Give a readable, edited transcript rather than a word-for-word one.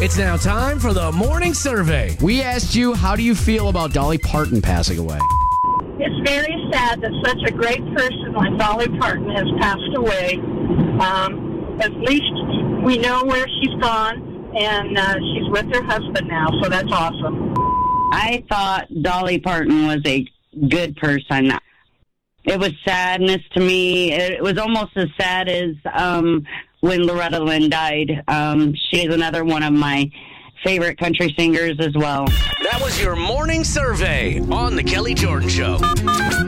It's now time for the morning survey. We asked you, how do you feel about Dolly Parton passing away? It's very sad that such a great person like Dolly Parton has passed away. At least we know where she's gone, and she's with her husband now, so that's awesome. I thought Dolly Parton was a good person. It was sadness to me. It was almost as sad as when Loretta Lynn died. She's another one of my favorite country singers as well. That was your morning survey on The Kelly Jordan Show.